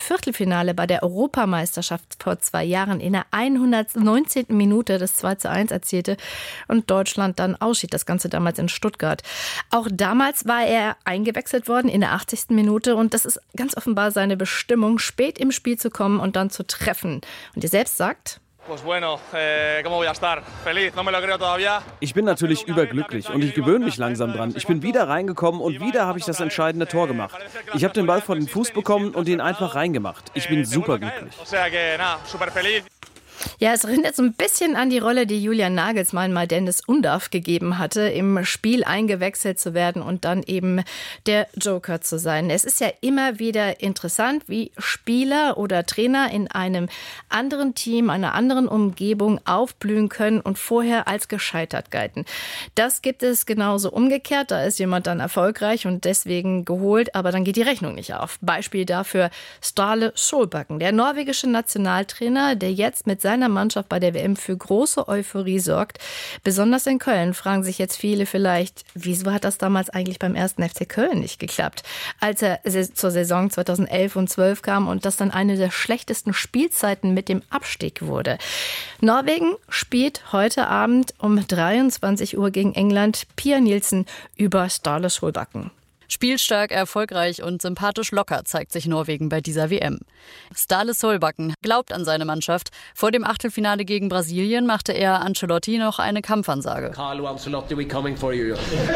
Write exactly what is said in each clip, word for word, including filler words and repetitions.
Viertelfinale bei der Europameisterschaft vor zwei Jahren in der hundertneunzehnten Minute das zwei zu eins erzielte und Deutschland dann ausschied. Das Ganze damals in Stuttgart. Auch damals war er eingewechselt worden in der achtzigsten Minute und das ist ganz offenbar seine Bestimmung, spät im Spiel zu kommen und dann zu treffen. Und er selbst sagt: Ich bin natürlich überglücklich und ich gewöhne mich langsam dran. Ich bin wieder reingekommen und wieder habe ich das entscheidende Tor gemacht. Ich habe den Ball vor den Fuß bekommen und ihn einfach reingemacht. Ich bin superglücklich. Ja, es erinnert so ein bisschen an die Rolle, die Julian Nagelsmann mal Dennis Undaff gegeben hatte, im Spiel eingewechselt zu werden und dann eben der Joker zu sein. Es ist ja immer wieder interessant, wie Spieler oder Trainer in einem anderen Team, einer anderen Umgebung aufblühen können und vorher als gescheitert galten. Das gibt es genauso umgekehrt. Da ist jemand dann erfolgreich und deswegen geholt, aber dann geht die Rechnung nicht auf. Beispiel dafür Ståle Solbakken, der norwegische Nationaltrainer, der jetzt mit seiner Mannschaft bei der W M für große Euphorie sorgt. Besonders in Köln fragen sich jetzt viele vielleicht, wieso hat das damals eigentlich beim ersten F C Köln nicht geklappt? Als er zur Saison zweitausendelf und zwölf kam und das dann eine der schlechtesten Spielzeiten mit dem Abstieg wurde. Norwegen spielt heute Abend um dreiundzwanzig Uhr gegen England. Pia Nielsen über Ståle Solbakken. Spielstark, erfolgreich und sympathisch locker zeigt sich Norwegen bei dieser W M. Ståle Solbakken glaubt an seine Mannschaft. Vor dem Achtelfinale gegen Brasilien machte er Ancelotti noch eine Kampfansage. Carlo Ancelotti, we coming for you.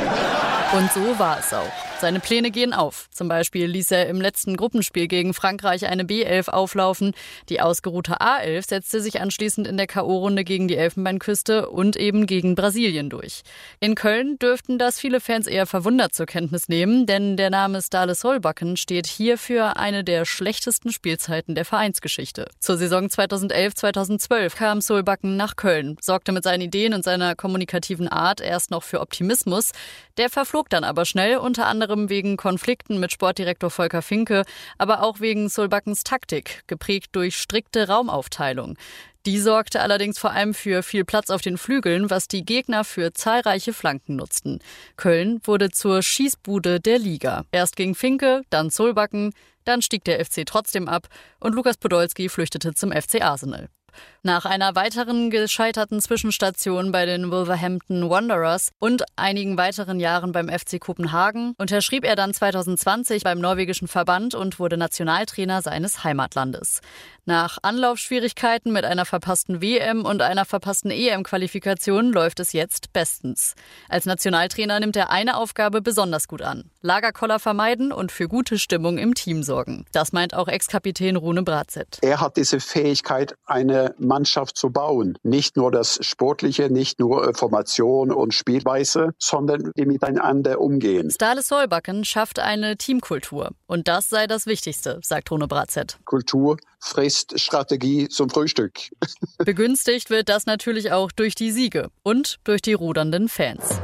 Und so war es auch. Seine Pläne gehen auf. Zum Beispiel ließ er im letzten Gruppenspiel gegen Frankreich eine B elf auflaufen. Die ausgeruhte A elf setzte sich anschließend in der K O-Runde gegen die Elfenbeinküste und eben gegen Brasilien durch. In Köln dürften das viele Fans eher verwundert zur Kenntnis nehmen, denn der Name Ståle Solbakken steht hier für eine der schlechtesten Spielzeiten der Vereinsgeschichte. Zur Saison zweitausendelf zweitausendzwölf kam Solbakken nach Köln, sorgte mit seinen Ideen und seiner kommunikativen Art erst noch für Optimismus. Der verflog dann aber schnell, unter anderem wegen Konflikten mit Sportdirektor Volker Finke, aber auch wegen Solbakkens Taktik, geprägt durch strikte Raumaufteilung. Die sorgte allerdings vor allem für viel Platz auf den Flügeln, was die Gegner für zahlreiche Flanken nutzten. Köln wurde zur Schießbude der Liga. Erst gegen Finke, dann Solbakken, dann stieg der F C trotzdem ab und Lukas Podolski flüchtete zum F C Arsenal. Nach einer weiteren gescheiterten Zwischenstation bei den Wolverhampton Wanderers und einigen weiteren Jahren beim F C Kopenhagen unterschrieb er dann zweitausendzwanzig beim norwegischen Verband und wurde Nationaltrainer seines Heimatlandes. Nach Anlaufschwierigkeiten mit einer verpassten W M und einer verpassten E M-Qualifikation läuft es jetzt bestens. Als Nationaltrainer nimmt er eine Aufgabe besonders gut an: Lagerkoller vermeiden und für gute Stimmung im Team sorgen. Das meint auch Ex-Kapitän Rune Bratseth. Er hat diese Fähigkeit, eine Mannschaft zu bauen. Nicht nur das Sportliche, nicht nur Formation und Spielweise, sondern die miteinander umgehen. Ståle Solbakken schafft eine Teamkultur. Und das sei das Wichtigste, sagt Rune Bratseth. Kultur frisst Strategie zum Frühstück. Begünstigt wird das natürlich auch durch die Siege und durch die rudernden Fans.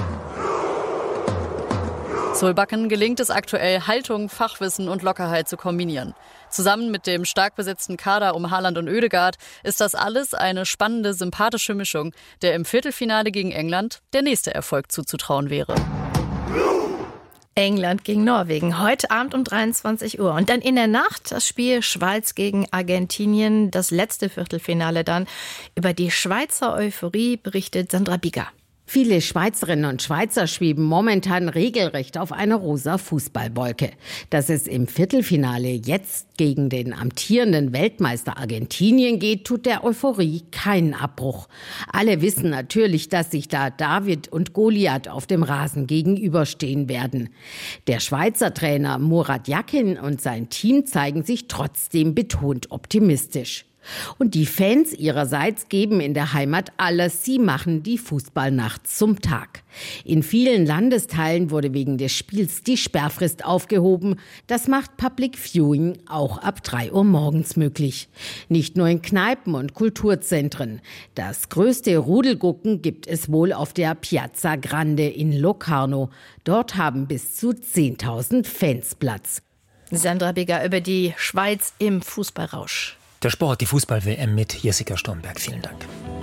Solbakken gelingt es aktuell, Haltung, Fachwissen und Lockerheit zu kombinieren. Zusammen mit dem stark besetzten Kader um Haaland und Ødegaard ist das alles eine spannende, sympathische Mischung, der im Viertelfinale gegen England der nächste Erfolg zuzutrauen wäre. England gegen Norwegen, heute Abend um dreiundzwanzig Uhr. Und dann in der Nacht das Spiel Schweiz gegen Argentinien, das letzte Viertelfinale dann. Über die Schweizer Euphorie berichtet Sandra Bieger. Viele Schweizerinnen und Schweizer schweben momentan regelrecht auf einer rosa Fußballwolke. Dass es im Viertelfinale jetzt gegen den amtierenden Weltmeister Argentinien geht, tut der Euphorie keinen Abbruch. Alle wissen natürlich, dass sich da David und Goliath auf dem Rasen gegenüberstehen werden. Der Schweizer Trainer Murat Yakin und sein Team zeigen sich trotzdem betont optimistisch. Und die Fans ihrerseits geben in der Heimat alles. Sie machen die Fußballnacht zum Tag. In vielen Landesteilen wurde wegen des Spiels die Sperrfrist aufgehoben. Das macht Public Viewing auch ab drei Uhr morgens möglich. Nicht nur in Kneipen und Kulturzentren. Das größte Rudelgucken gibt es wohl auf der Piazza Grande in Locarno. Dort haben bis zu zehntausend Fans Platz. Sandra Bieger über die Schweiz im Fußballrausch. Der Sport, die Fußball-W M mit Jessica Sturmberg. Vielen Dank.